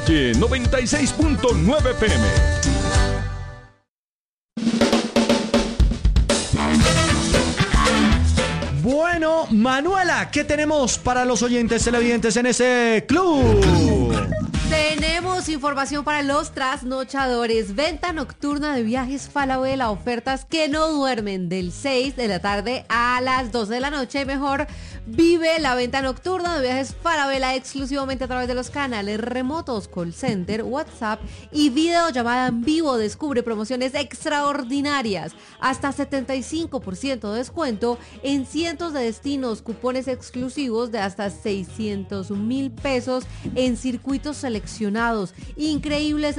Calle 96.9 PM. Bueno, Manuela, ¿qué tenemos para los oyentes televidentes en ese club? Tenemos información para los trasnochadores. Venta nocturna de viajes Falabella. Ofertas que no duermen del 6 de la tarde a las 12 de la noche. Mejor vive la venta nocturna de viajes Falabella exclusivamente a través de los canales remotos, call center, WhatsApp y videollamada en vivo. Descubre promociones extraordinarias. Hasta 75% de descuento en cientos de destinos. Cupones exclusivos de hasta 600,000 pesos en circuitos seleccionados. Increíbles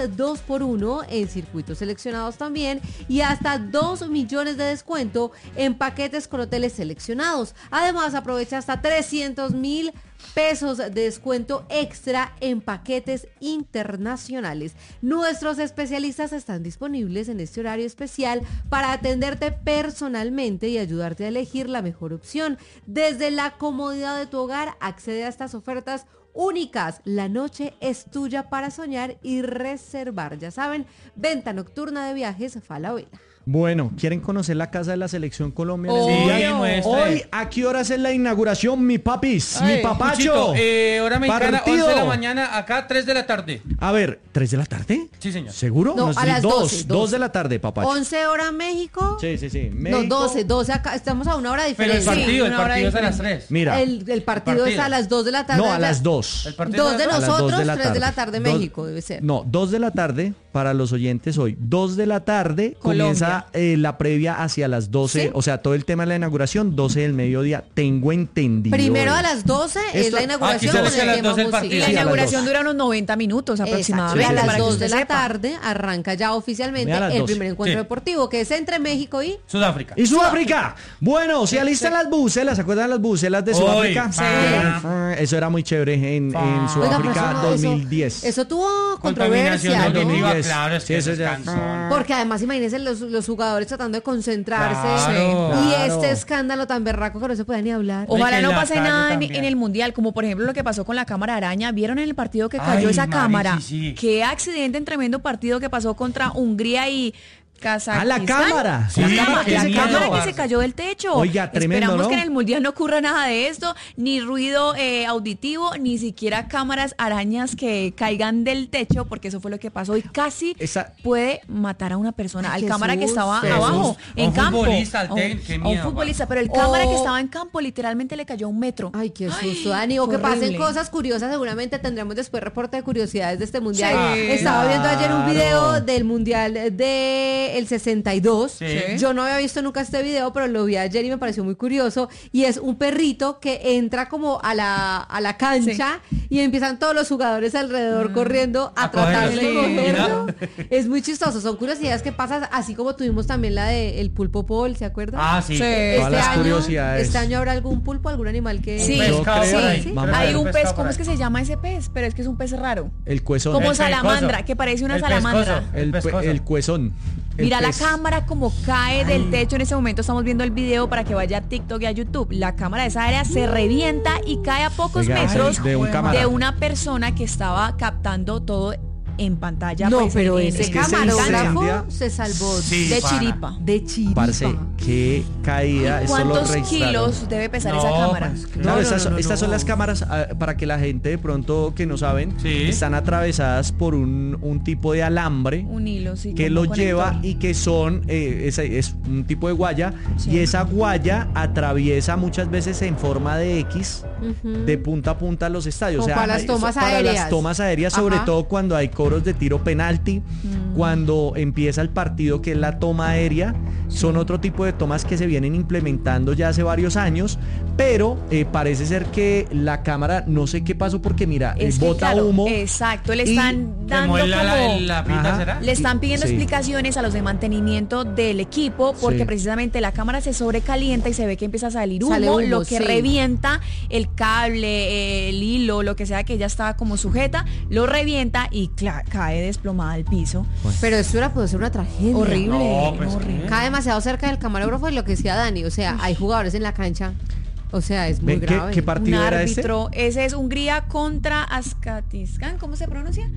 2x1 en circuitos seleccionados también. Y hasta 2 millones de descuento en paquetes con hoteles seleccionados. Además, aprovecha hasta 300,000 pesos de descuento extra en paquetes internacionales. Nuestros especialistas están disponibles en este horario especial para atenderte personalmente y ayudarte a elegir la mejor opción. Desde la comodidad de tu hogar, accede a estas ofertas únicas. La noche es tuya para soñar y reservar. Ya saben, venta nocturna de viajes Falabella. Bueno, ¿quieren conocer la casa de la Selección Colombia? Sí, Hoy, ¿a qué horas es la inauguración, mi papis? Ay, Mi papacho. Puchito, hora mexicana, Partido. 11 de la mañana, acá 3 de la tarde. A ver, ¿3 de la tarde? Sí, señor. ¿Seguro? No, a las 12. 2 de la tarde, papacho. 11 horas México. Sí. No, 12 acá. Estamos a una hora Pero diferente. el partido es a las 3. Mira. El partido es a las 2 de la tarde. No, a las 2. El partido 2 de a las dos. nosotros, A las 2 3 de la tarde México, debe ser. No, 2 de la tarde para los oyentes hoy. 2 de la tarde Colombia. comienza la previa hacia las 12. ¿Sí? O sea, todo el tema de la inauguración, 12 del mediodía. Tengo entendido. Primero a las 12 es Esto- la inauguración Aquí con se a el las tema 12 el musical. partido. La Sí, a las inauguración 2. dura unos 90 minutos Exacto. aproximadamente. Y a Sí, las para que 2 usted de la sepa. tarde arranca ya oficialmente A las el 12. primer encuentro Sí. deportivo, que es entre México y... Sudáfrica. Y Sudáfrica. Bueno, se alistan las bucelas. ¿Se acuerdan las bucelas de Uy, Sudáfrica? sí. Eso era muy chévere en Oiga, Sudáfrica pero eso- 2010. Eso tuvo Contaminación controversia, ¿no? auditiva, 2010. claro, es Sí, que eso eso es ya- cansón. Porque además imagínense los jugadores tratando de concentrarse Claro. y Claro. este escándalo tan berraco que no se podía ni hablar. Ojalá En no la pase calle nada también. en el Mundial, como por ejemplo lo que pasó con la cámara araña. ¿Vieron en el partido que Ay, cayó esa Mari, cámara? sí. Qué accidente en tremendo partido que pasó contra Hungría y Kazajistán. la cámara. Sí, La qué cámara miedo. que se cayó del techo. Oiga, tremendo, Esperamos ¿no? que en el Mundial no ocurra nada de esto, ni ruido auditivo, ni siquiera cámaras arañas que caigan del techo, porque eso fue lo que pasó y casi Esa- puede matar a una persona. Ay, al qué cámara que estaba susto. abajo, A en un campo. futbolista, al A un- técnico, qué a un miedo, futbolista, man. pero el cámara que Oh. estaba en campo literalmente le cayó a 1 metro. Ay, qué susto, Dani. O Fue que pasen horrible. cosas curiosas, seguramente tendremos después reporte de curiosidades de este mundial. Sí. Estaba viendo ayer un Claro. video del mundial del 62. Sí. Yo no había visto nunca este video, pero lo vi ayer y me pareció muy curioso. Y es un perrito que entra como a la cancha y empiezan todos los jugadores alrededor corriendo a A tratar de cogerlo. cogerlo. Es muy chistoso. Son curiosidades que pasan, así como tuvimos también la de el pulpo Paul, ¿se acuerdan? Ah, sí. Sí. Todas las curiosidades. Este año habrá algún pulpo, algún animal que... Sí, Yo pescado creo- por ahí. sí. Vamos a Hay ver. un pescado pez, por ¿cómo ahí. es que se llama ese pez? Pero es que es un pez raro. El cuezón. Como El salamandra, pescoso. que parece una El salamandra. pescoso. El pescoso. cuezón. El Mira la pez. cámara como cae del techo en ese momento. Estamos viendo el video para que vaya a TikTok y a YouTube. La cámara de esa área se revienta y cae a pocos Oiga, metros de un cámara. de una persona que estaba captando todo en pantalla. No, pues, pero en- ese es que se camarógrafo incendia. se salvó Sí, de pana. chiripa. de chiripa. Parce, qué caída. Eso lo ¿Cuántos registraron. kilos debe pesar No, esa cámara? pues, Claro, No, estas, no, no, estas son no. las cámaras para que la gente de pronto que no saben, Sí. están atravesadas por un tipo de alambre Un hilo, sí. que como lo un lleva conector. y que son, es un tipo de guaya Sí. y esa guaya atraviesa muchas veces en forma de X Ujú. de punta a punta los estadios. Como para las tomas para aéreas. las tomas aéreas, sobre Ajá. todo cuando hay cobros de tiro penalti, cuando empieza el partido que es la toma aérea, son otro tipo de tomas que se vienen implementando ya hace varios años, pero parece ser que la cámara, no sé qué pasó porque mira, Es que, bota claro, humo. Exacto, le y están dando ¿Remó como... la pita, Ajá. será? Le están pidiendo Sí. explicaciones a los de mantenimiento del equipo porque Sí. precisamente la cámara se sobrecalienta y se ve que empieza a salir humo, Sale humo, lo que sí. revienta el cable, el hilo, lo que sea que ya estaba como sujeta, lo revienta y cae desplomada al piso. Pero eso era, puede ser una tragedia. Horrible, No, pues, horrible. Cae demasiado cerca del camarógrafo y lo que decía Dani, o sea, hay jugadores en la cancha. O sea, es muy Ven, grave. ¿qué Un partido era ese? árbitro, ese es Hungría contra Azkatistán, ¿cómo se pronuncia?